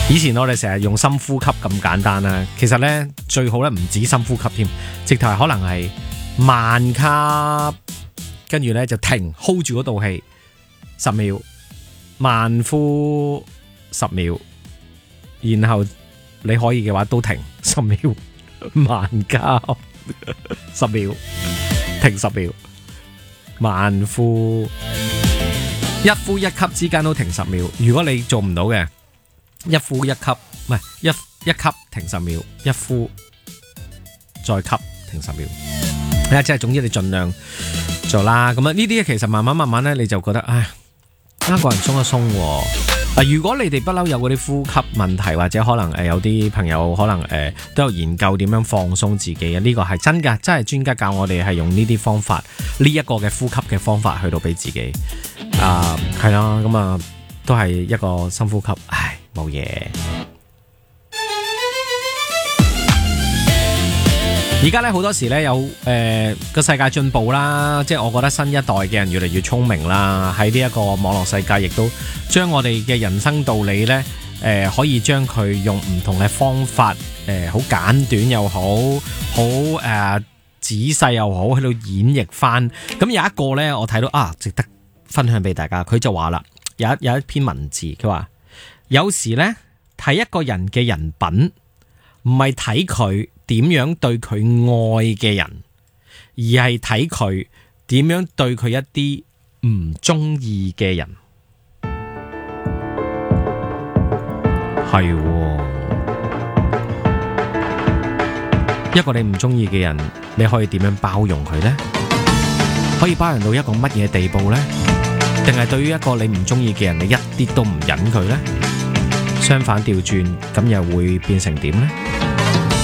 以前我哋成日用深呼吸咁簡單啦，其實呢，最好咧唔止深呼吸添，直頭係可能係慢吸，跟住呢就停 hold 住嗰道氣10秒，慢呼10秒，然後你可以嘅話都停10秒，慢吸10秒，停10秒，慢呼，一呼一吸之間都停10秒。如果你做唔到嘅，一呼一吸，唔係一吸停10秒，一呼再吸停10秒。即係總之你盡量做啦。咁啊呢啲其實慢慢咧，你就覺得唉，個人鬆一鬆喎。如果你哋不嬲有嗰啲呼吸問題，或者可能有啲朋友可能都有研究點樣放鬆自己嘅，呢個係真㗎，真係專家教我哋係用呢啲方法，呢一個嘅呼吸嘅方法去到俾自己係啦。咁啊都係一個深呼吸，唉冇嘢。而家咧好多時咧有個世界進步啦，即係我覺得新一代嘅人越嚟越聰明啦，喺呢一個網絡世界亦都將我哋嘅人生道理咧可以將佢用唔同嘅方法好簡短又好，好仔細又好，喺度演繹翻。咁有一個咧我睇到值得分享俾大家，佢就話啦，有一篇文字，佢話有時咧睇一個人嘅人品，唔係睇佢點樣對佢愛嘅人，而係睇佢點樣對佢一啲唔中意嘅人。係一個你唔中意嘅人，你可以點樣包容佢呢？可以包容到一個乜嘢地步呢？定係對於一個你唔中意嘅人，你一啲都唔忍佢呢？相反調轉，咁又會變成點呢？